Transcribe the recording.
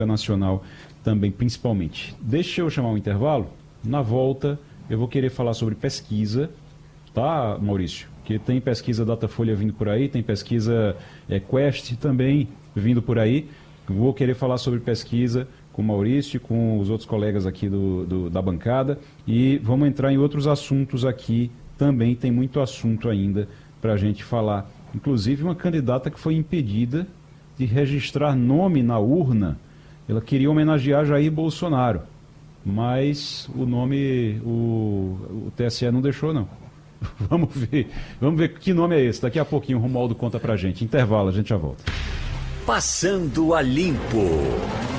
nacional também, principalmente. Deixa eu chamar um intervalo. Na volta, eu vou querer falar sobre pesquisa, tá, Maurício? Que tem pesquisa Datafolha vindo por aí, tem pesquisa Quest também vindo por aí. Vou querer falar sobre pesquisa com o Maurício e com os outros colegas aqui da bancada. E vamos entrar em outros assuntos aqui também. Tem muito assunto ainda para a gente falar. Inclusive, uma candidata que foi impedida de registrar nome na urna. Ela queria homenagear Jair Bolsonaro, mas o nome, o TSE não deixou, não. Vamos ver que nome é esse. Daqui a pouquinho o Romualdo conta pra gente. Intervalo, a gente já volta. Passando a Limpo.